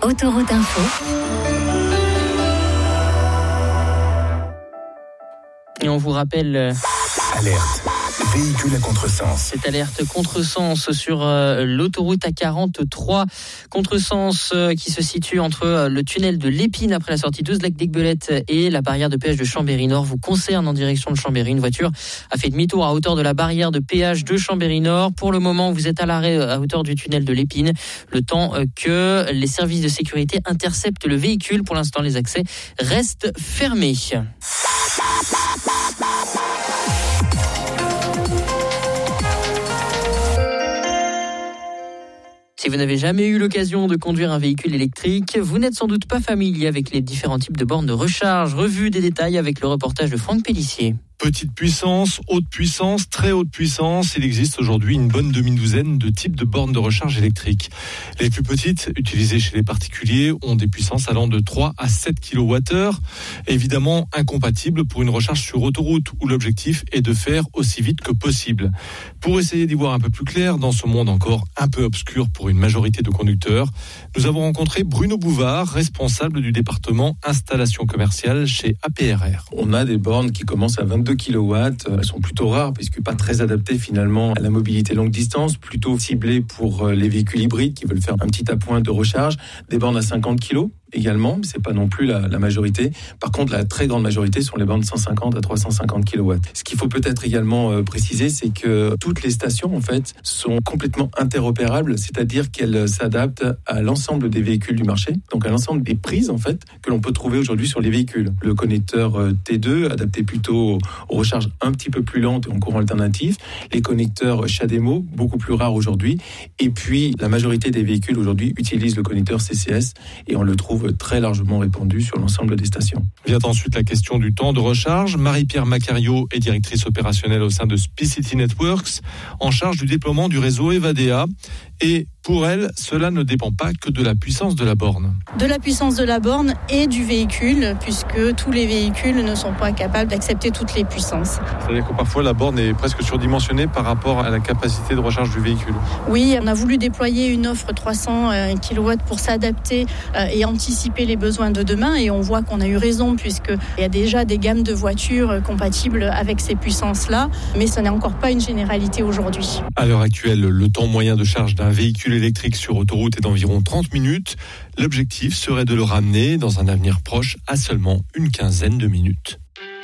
Autoroute Info. Et on vous rappelle... Alerte. Véhicule à contresens. Cette alerte contresens sur l'autoroute A43. Contresens qui se situe entre le tunnel de l'Épine après la sortie 12 lac d'Aiguebelette et la barrière de péage de Chambéry-Nord vous concerne en direction de Chambéry. Une voiture a fait demi-tour à hauteur de la barrière de péage de Chambéry-Nord. Pour le moment, vous êtes à l'arrêt à hauteur du tunnel de l'Épine. Le temps que les services de sécurité interceptent le véhicule. Pour l'instant, les accès restent fermés. Si vous n'avez jamais eu l'occasion de conduire un véhicule électrique, vous n'êtes sans doute pas familier avec les différents types de bornes de recharge. Revue des détails avec le reportage de Franck Pellissier. Petite puissance, haute puissance, très haute puissance. Il existe aujourd'hui une bonne demi-douzaine de types de bornes de recharge électriques. Les plus petites, utilisées chez les particuliers, ont des puissances allant de 3 à 7 kWh. Évidemment incompatibles pour une recharge sur autoroute où l'objectif est de faire aussi vite que possible. Pour essayer d'y voir un peu plus clair dans ce monde encore un peu obscur pour une majorité de conducteurs, nous avons rencontré Bruno Bouvard, responsable du département installation commerciale chez APRR. On a des bornes qui commencent à 22 kW, elles sont plutôt rares puisque pas très adaptées finalement à la mobilité longue distance, plutôt ciblées pour les véhicules hybrides qui veulent faire un petit appoint de recharge, des bornes à 50 kg également, mais c'est pas non plus la majorité. Par contre, la très grande majorité sont les bornes de 150 à 350 kW. Ce qu'il faut peut-être également préciser, c'est que toutes les stations en fait sont complètement interopérables, c'est-à-dire qu'elles s'adaptent à l'ensemble des véhicules du marché, donc à l'ensemble des prises en fait que l'on peut trouver aujourd'hui sur les véhicules. Le connecteur T2 adapté plutôt aux recharges un petit peu plus lentes et en courant alternatif, les connecteurs CHAdeMO beaucoup plus rares aujourd'hui, et puis la majorité des véhicules aujourd'hui utilisent le connecteur CCS et on le trouve très largement répandu sur l'ensemble des stations. Vient ensuite la question du temps de recharge. Marie-Pierre Macario est directrice opérationnelle au sein de Spicity Networks, en charge du déploiement du réseau Evadea. Et pour elle, cela ne dépend pas que de la puissance de la borne. De la puissance de la borne et du véhicule, puisque tous les véhicules ne sont pas capables d'accepter toutes les puissances. C'est-à-dire que parfois la borne est presque surdimensionnée par rapport à la capacité de recharge du véhicule. Oui, on a voulu déployer une offre 300 kW pour s'adapter et anticiper les besoins de demain, et on voit qu'on a eu raison puisqu'il y a déjà des gammes de voitures compatibles avec ces puissances-là, mais ce n'est encore pas une généralité aujourd'hui. À l'heure actuelle, le temps moyen de charge d'un véhicule électrique sur autoroute est d'environ 30 minutes. L'objectif serait de le ramener dans un avenir proche à seulement une quinzaine de minutes.